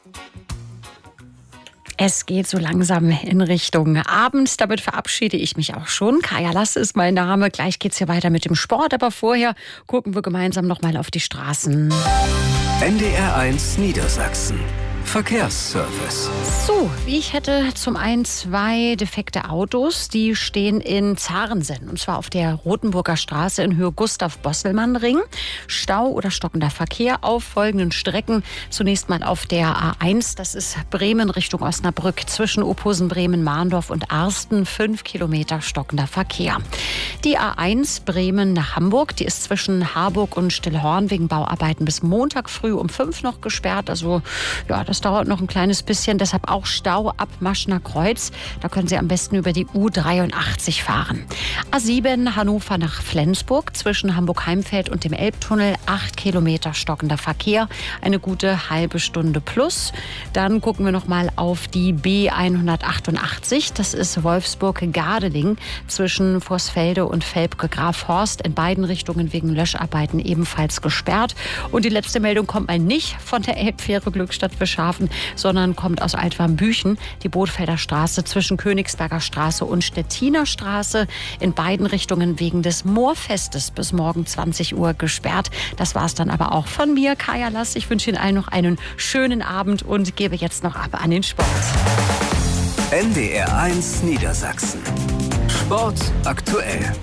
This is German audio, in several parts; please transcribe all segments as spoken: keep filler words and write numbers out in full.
Es geht so langsam in Richtung Abend. Damit verabschiede ich mich auch schon. Kaja Lass ist mein Name. Gleich geht's hier weiter mit dem Sport. Aber vorher gucken wir gemeinsam noch mal auf die Straßen. N D R eins Niedersachsen. Verkehrsservice. So, wie ich hätte zum einen zwei defekte Autos, die stehen in Zarensen. Und zwar auf der Rotenburger Straße in Höhe Gustav-Bosselmann-Ring. Stau oder stockender Verkehr auf folgenden Strecken. Zunächst mal auf der A eins, das ist Bremen Richtung Osnabrück. Zwischen Ophusen, Bremen, Mahndorf und Arsten fünf Kilometer stockender Verkehr. Die A eins Bremen nach Hamburg, die ist zwischen Harburg und Stillhorn wegen Bauarbeiten bis Montag früh um fünf noch gesperrt. Also ja, das dauert noch ein kleines bisschen, deshalb auch Stau ab Maschner Kreuz. Da können Sie am besten über die U dreiundachtzig fahren. A sieben Hannover nach Flensburg, zwischen Hamburg-Heimfeld und dem Elbtunnel, acht Kilometer stockender Verkehr, eine gute halbe Stunde plus. Dann gucken wir noch mal auf die B hundertachtundachtzig, das ist Wolfsburg-Gardeling, zwischen Vorsfelde und Velpke-Grafhorst, in beiden Richtungen wegen Löscharbeiten ebenfalls gesperrt. Und die letzte Meldung kommt mal nicht von der Elbfähre Glückstadt-Bischhafen, sondern kommt aus Altwarmbüchen. Die Bootfelder Straße zwischen Königsberger Straße und Stettiner Straße, in beiden Richtungen wegen des Moorfestes bis morgen zwanzig Uhr gesperrt. Das war es dann aber auch von mir, Kaja Lass. Ich wünsche Ihnen allen noch einen schönen Abend und gebe jetzt noch ab an den Sport. N D R eins Niedersachsen. Sport aktuell.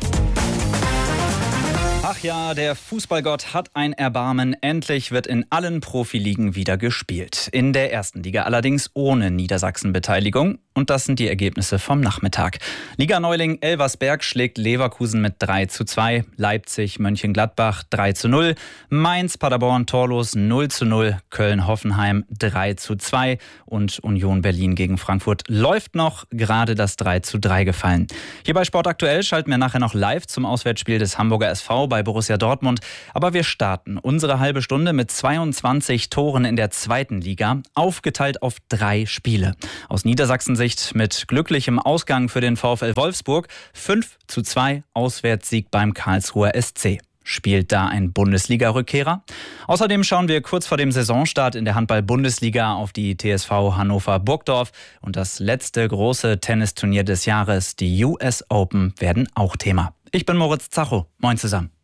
Ach ja, der Fußballgott hat ein Erbarmen. Endlich wird in allen Profiligen wieder gespielt. In der ersten Liga allerdings ohne Niedersachsen-Beteiligung. Und das sind die Ergebnisse vom Nachmittag. Liga-Neuling Elversberg schlägt Leverkusen mit drei zu zwei. Leipzig, Mönchengladbach drei zu null. Mainz, Paderborn, torlos null zu null. Köln-Hoffenheim drei zu zwei. Und Union Berlin gegen Frankfurt läuft noch, gerade das drei zu drei gefallen. Hier bei Sport aktuell schalten wir nachher noch live zum Auswärtsspiel des Hamburger S V bei Borussia Dortmund. Aber wir starten unsere halbe Stunde mit zweiundzwanzig Toren in der zweiten Liga, aufgeteilt auf drei Spiele. Aus Niedersachsen-Sicht mit glücklichem Ausgang für den VfL Wolfsburg. fünf zu zwei Auswärtssieg beim Karlsruher S C. Spielt da ein Bundesliga-Rückkehrer? Außerdem schauen wir kurz vor dem Saisonstart in der Handball-Bundesliga auf die T S V Hannover-Burgdorf. Und das letzte große Tennisturnier des Jahres, die U S Open, werden auch Thema. Ich bin Moritz Zacho. Moin zusammen.